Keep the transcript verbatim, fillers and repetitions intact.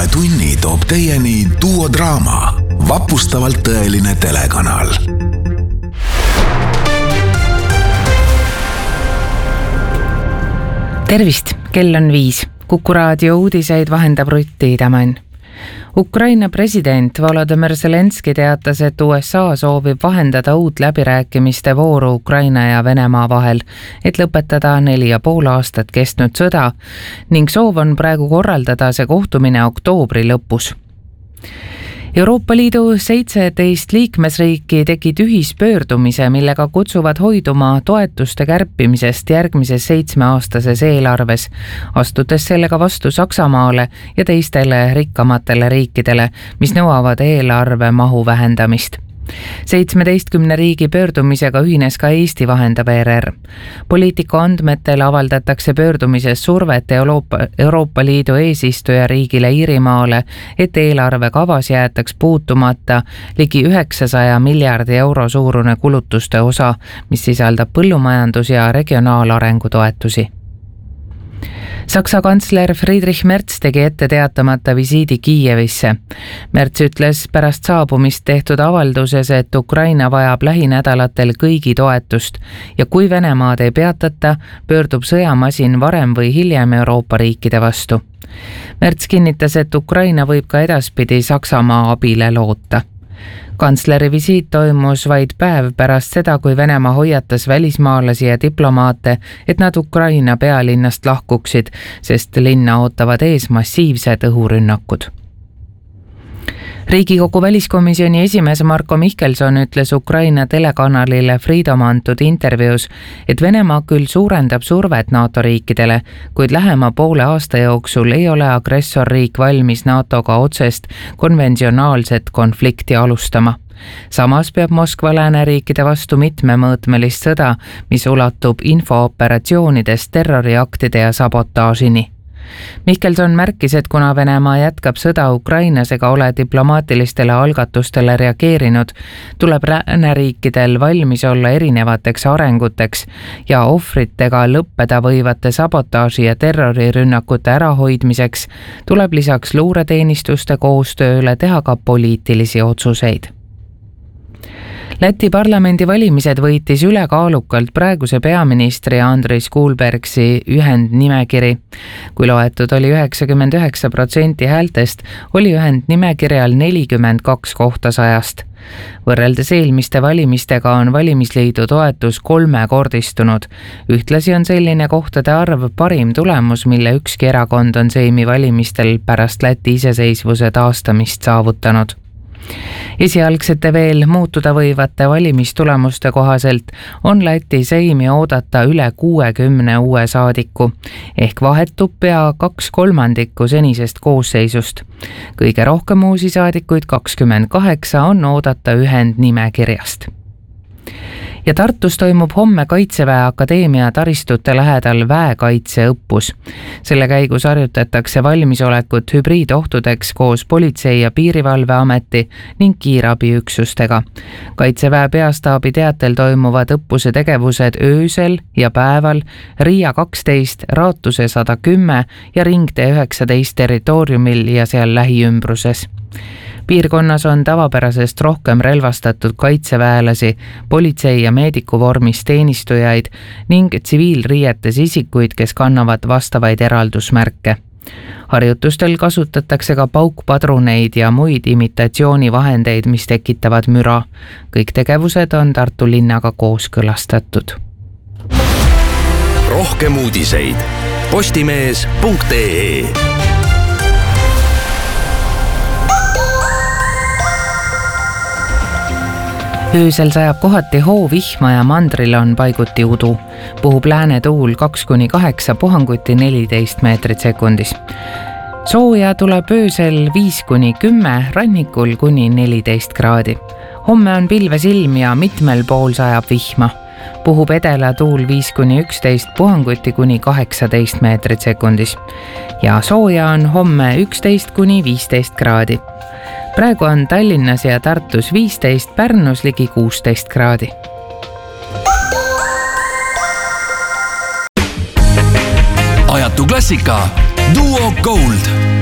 uue tunni toob teieni Duo Draama, vapustavalt tõeline telekanal. Tervist, kell on viis. Kuku raadio uudiseid vahendab Rutti Idamann. Ukraina president Volodymyr Zelenski teatas, et U S A soovib vahendada uut läbirääkimiste vooru Ukraina ja Venemaa vahel, et lõpetada neli ja pool aastat kestnud sõda ning soov on praegu korraldada see kohtumine oktoobri lõpus. Euroopa Liidu seitseteist liikmesriiki tegid ühispöördumise, millega kutsuvad hoiduma toetuste kärpimisest järgmises seitsmeaastases eelarves, astudes sellega vastu Saksamaale ja teistele rikkamatele riikidele, mis nõuavad eelarve mahu vähendamist. seitsmeteistkümne riigi pöördumisega ühines ka Eesti, vahendab E R R. Poliitiku andmetel avaldatakse pöördumises survet Euroopa, Euroopa Liidu eesistuja riigile Iirimaale, et eelarve kavas jäetaks puutumata ligi üheksasaja miljardi euro suurune kulutuste osa, mis sisaldab põllumajandus- ja regionaalarengu toetusi. Saksa kantsler Friedrich Merz tegi ette teatamata visiidi Kiievisse. Merz ütles pärast saabumist tehtud avalduses, et Ukraina vajab lähinädalatel kõigi toetust ja kui Venemaad ei peatata, pöördub sõjamasin varem või hiljem Euroopa riikide vastu. Merz kinnitas, et Ukraina võib ka edaspidi Saksamaa abile loota. Kantsleri visiit toimus vaid päev pärast seda, kui Venemaa hoiatas välismaalasi ja diplomaate, et nad Ukraina pealinnast lahkuksid, sest linna ootavad ees massiivsed õhurünnakud. Riigikogu väliskomisjoni esimees Marko Mihkelson ütles Ukraina telekanalile Freedom antud intervjuus, et Venemaa küll suurendab survet NATO riikidele, kuid lähema poole aasta jooksul ei ole agressorriik valmis NATOga otsest konventsionaalset konflikti alustama. Samas peab Moskva lääneriikide vastu mitmemõõtmelist sõda, mis ulatub infooperatsioonidest terroriaktide ja sabotaažini. Mihkelson märkis, et kuna Venemaa jätkab sõda Ukrainas ega ole diplomaatilistele algatustele reageerinud, tuleb lääneriikidel valmis olla erinevateks arenguteks ja ohvritega lõppeda võivate sabotaaži ja terrorirünnakute ärahoidmiseks tuleb lisaks luureteenistuste koostööle teha ka poliitilisi otsuseid. Läti parlamendi valimised võitis ülekaalukalt praeguse peaministri Andris Kulbergsi ühendnimekiri. Kui loetud oli üheksakümmend üheksa protsenti häältest, oli ühendnimekirjal nelikümmend kaks kohta sajast. Võrreldes eelmiste valimistega on valimisliidu toetus kolmekordistunud. Ühtlasi on selline kohtade arv parim tulemus, mille ükski erakond on Seimi valimistel pärast Läti iseseisvuse taastamist saavutanud. Esialgsete veel muutuda võivate valimistulemuste kohaselt on Läti Seimi oodata üle kuuekümne uue saadiku, ehk vahetub pea kaks kolmandikku senisest koosseisust. Kõige rohkem uusi saadikuid, kakskümmend kaheksa, on oodata ühendnimekirjast. Ja Tartus toimub homme Kaitseväe Akadeemia taristute lähedal väekaitseõppus. Selle käigus harjutatakse valmisolekut hübriidohtudeks koos Politsei- ja Piirivalveameti ning kiirabiüksustega. Kaitseväe peastaabi teatel toimuvad õppuse tegevused öösel ja päeval Riia kaksteist, Raatuse sada kümme ja Ringtee üheksateist territooriumil ja seal lähiümbruses. Piirkonnas on tavapärasest rohkem relvastatud kaitseväelasi, politsei- ja meedikuvormis teenistujaid ning tsiviilriietes isikuid, kes kannavad vastavaid eraldusmärke. Harjutustel kasutatakse ka paukpadruneid ja muid imitatsioonivahendeid, mis tekitavad müra. Kõik tegevused on Tartu linnaga kooskõlastatud. Rohkem uudiseid postimees punkt ee. Öösel sajab kohati hoovihma ja mandril on paiguti udu. Puhub lääne tuul kaks kuni kaheksa, puhanguti neliteist meetrit sekundis. Sooja tuleb öösel viis kuni kümme, rannikul kuni neliteist kraadi. Homme on pilves ilm ja mitmel pool sajab vihma. Puhub edela tuul viis kuni üksteist, puhanguti kuni kaheksateist meetrit sekundis. Ja sooja on homme üksteist kuni viisteist kraadi. Praegu on Tallinnas ja Tartus viisteist, Pärnus ligi kuusteist kraadi. Ajatu klassika Duo Gold.